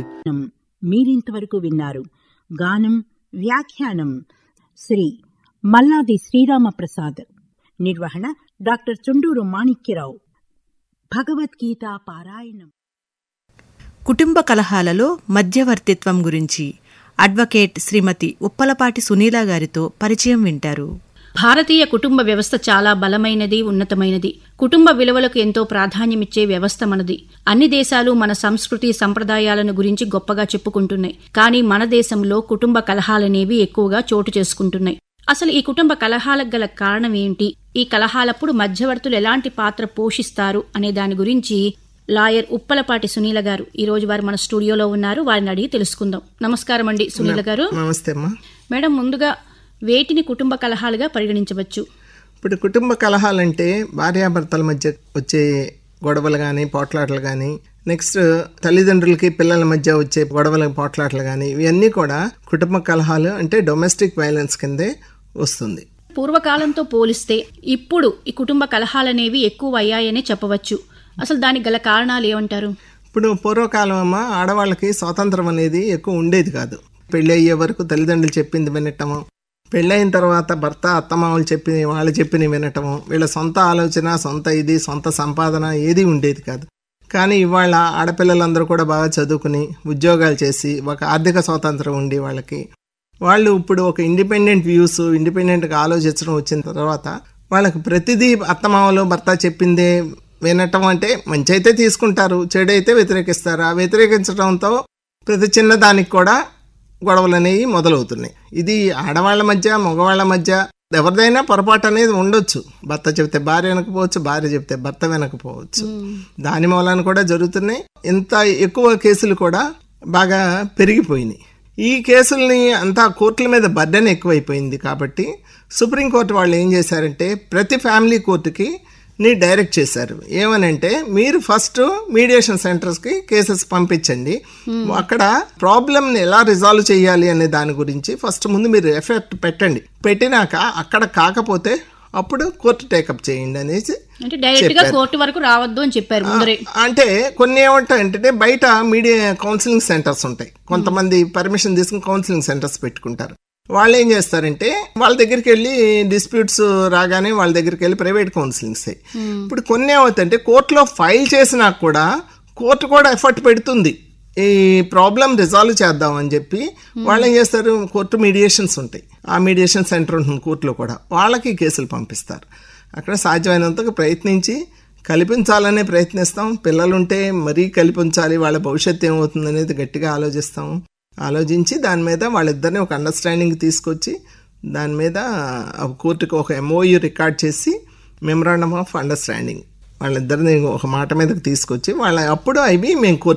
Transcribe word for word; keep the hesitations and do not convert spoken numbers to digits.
మీరింతవరకు విన్నారు. గానం వ్యాఖ్యానం శ్రీ మల్లాది శ్రీరామప్రసాద్. నిర్వహణ డాక్టర్ చుండూరు మాణిక్యరావు. భగవద్గీత పారాయణం. కుటుంబ కలహాలలో మధ్యవర్తిత్వం గురించి అడ్వకేట్ శ్రీమతి ఉప్పలపాటి సునీల గారితో పరిచయం వింటారు. భారతీయ కుటుంబ వ్యవస్థ చాలా బలమైనది, ఉన్నతమైనది. కుటుంబ విలువలకు ఎంతో ప్రాధాన్యమిచ్చే వ్యవస్థ మనది. అన్ని దేశాలు మన సంస్కృతి సంప్రదాయాలను గురించి గొప్పగా చెప్పుకుంటున్నాయి. కానీ మన దేశంలో కుటుంబ కలహాలనేవి ఎక్కువగా చోటు చేసుకుంటున్నాయి. అసలు ఈ కుటుంబ కలహాలకు గల కారణం ఏంటి, ఈ కలహాలప్పుడు మధ్యవర్తులు ఎలాంటి పాత్ర పోషిస్తారు అనే దాని గురించి లాయర్ ఉప్పలపాటి సునీల గారు ఈ రోజు వారు మన స్టూడియోలో ఉన్నారు. వారిని అడిగి తెలుసుకుందాం. నమస్కారం అండి సునీల గారు. నమస్తే అమ్మా. మేడం, ముందుగా వేటిని కుటుంబ కలహాలుగా పరిగణించవచ్చు? ఇప్పుడు కుటుంబ కలహాలంటే భార్యాభర్తల మధ్య వచ్చే గొడవలు కానీ పోట్లాటలు కానీ, నెక్స్ట్ తల్లిదండ్రులకి పిల్లల మధ్య వచ్చే గొడవల పోట్లాటలు కానీ, ఇవన్నీ కూడా కుటుంబ కలహాలు అంటే డొమెస్టిక్ వైలెన్స్ కిందే వస్తుంది. పూర్వకాలంతో పోలిస్తే ఇప్పుడు ఈ కుటుంబ కలహాలనేవి ఎక్కువ అయ్యాయనే చెప్పవచ్చు. అసలు దానికి గల కారణాలు ఏమంటారు? ఇప్పుడు పూర్వకాలం అమ్మ ఆడవాళ్ళకి స్వాతంత్రం అనేది ఎక్కువ ఉండేది కాదు. పెళ్ళి అయ్యే వరకు తల్లిదండ్రులు చెప్పింది వినటము, పెళ్ళైన తర్వాత భర్త అత్తమామలు చెప్పి వాళ్ళు చెప్పిన వినటము, వీళ్ళ సొంత ఆలోచన, సొంత ఇది, సొంత సంపాదన ఏది ఉండేది కాదు. కానీ ఇవాళ ఆడపిల్లలందరూ కూడా బాగా చదువుకుని ఉద్యోగాలు చేసి ఒక ఆర్థిక స్వాతంత్రం ఉండి వాళ్ళకి వాళ్ళు ఇప్పుడు ఒక ఇండిపెండెంట్ వ్యూస్, ఇండిపెండెంట్గా ఆలోచించడం వచ్చిన తర్వాత వాళ్ళకి ప్రతిదీ అత్తమామలు భర్త చెప్పిందే వినటం. అంటే మంచి అయితే తీసుకుంటారు, చెడు అయితే వ్యతిరేకిస్తారు. ఆ వ్యతిరేకించడంతో ప్రతి చిన్న దానికి కూడా గొడవలు అనేవి మొదలవుతున్నాయి. ఇది ఆడవాళ్ల మధ్య మగవాళ్ల మధ్య ఎవరిదైనా పొరపాటు అనేది ఉండొచ్చు. భర్త చెప్తే భార్య వినకపోవచ్చు, భార్య చెప్తే భర్త వినకపోవచ్చు. దాని మూలాన కూడా జరుగుతున్నాయి. ఇంత ఎక్కువ కేసులు కూడా బాగా పెరిగిపోయినాయి. ఈ కేసుల్ని అంతా కోర్టుల మీద బర్డెన్ ఎక్కువైపోయింది. కాబట్టి సుప్రీంకోర్టు వాళ్ళు ఏం చేశారంటే ప్రతి ఫ్యామిలీ కోర్టుకి ని డైరెక్ట్ చేశారు. ఏమనంటే మీరు ఫస్ట్ మీడియేషన్ సెంటర్స్కి కేసెస్ పంపించండి, అక్కడ ప్రాబ్లమ్ని ఎలా రిజాల్వ్ చేయాలి అనే దాని గురించి ఫస్ట్ ముందు మీరు ఎఫర్ట్ పెట్టండి. పెట్టినాక అక్కడ కాకపోతే అప్పుడు కోర్టు టేకప్ చేయండి అనేసి కోర్టు వరకు రావద్దు అని చెప్పారు. అంటే కొన్ని ఏమంటాయంటే బయట మీడియా కౌన్సిలింగ్ సెంటర్స్ ఉంటాయి, కొంతమంది పర్మిషన్ తీసుకుని కౌన్సిలింగ్ సెంటర్స్ పెట్టుకుంటారు. వాళ్ళు ఏం చేస్తారంటే వాళ్ళ దగ్గరికి వెళ్ళి డిస్ప్యూట్స్ రాగానే వాళ్ళ దగ్గరికి వెళ్ళి ప్రైవేట్ కౌన్సిలింగ్స్. ఇప్పుడు కొన్ని ఏమవుతాయంటే కోర్టులో ఫైల్ చేసినా కూడా కోర్టు కూడా ఎఫర్ట్ పెడుతుంది ఈ ప్రాబ్లం రిజాల్వ్ చేద్దాం అని చెప్పి. వాళ్ళు ఏం చేస్తారు, కోర్టు మీడియేషన్స్ ఉంటాయి, ఆ మీడియేషన్ సెంటర్ ఉంటుంది కోర్టులో కూడా, వాళ్ళకి కేసులు పంపిస్తారు. అక్కడ సాధ్యమైనంతగా ప్రయత్నించి కల్పించాలనే ప్రయత్నిస్తాం. పిల్లలుంటే మరీ కల్పించాలి, వాళ్ళ భవిష్యత్తు ఏమవుతుంది అనేది గట్టిగా ఆలోచిస్తాం. ఆలోచించి దాని మీద వాళ్ళిద్దరిని ఒక అండర్స్టాండింగ్ తీసుకొచ్చి దాని మీద కోర్టుకు ఒక ఎంఓయూ రికార్డ్ చేసి మెమరాండమ్ ఆఫ్ అండర్స్టాండింగ్ వాళ్ళిద్దరిని ఒక మాట మీదకి తీసుకొచ్చి వాళ్ళ అప్పుడు అవి మేము కోర్టు